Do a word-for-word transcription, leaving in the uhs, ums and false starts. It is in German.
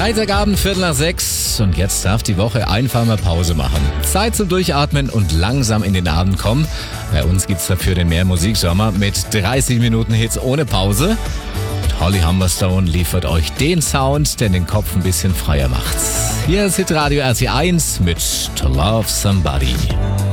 Freitagabend, Viertel nach sechs und jetzt darf die Woche einfach mal Pause machen. Zeit zum Durchatmen und langsam in den Abend kommen. Bei uns gibt's dafür den Mehr Musiksommer mit dreißig Minuten Hits ohne Pause. Und Holly Humberstone liefert euch den Sound, der den Kopf ein bisschen freier macht. Hier ist Hitradio R T eins mit To Love Somebody.